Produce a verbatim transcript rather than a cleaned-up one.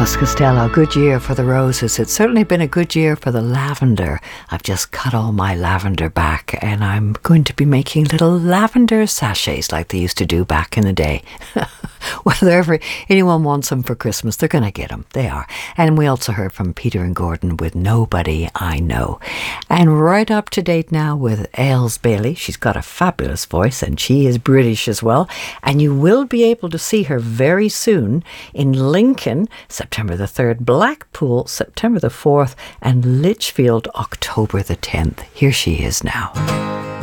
Elvis Costello, good year for the roses. It's certainly been a good year for the lavender. I've just cut all my lavender back and I'm going to be making little lavender sachets like they used to do back in the day. Whether ever anyone wants them for Christmas, they're going to get them. They are. And we also heard from Peter and Gordon with Nobody I Know. And right up to date now with Ailes Bailey. She's got a fabulous voice and she is British as well. And you will be able to see her very soon in Lincoln, September the third, Blackpool, September the fourth, and Lichfield, October the tenth. Here she is now.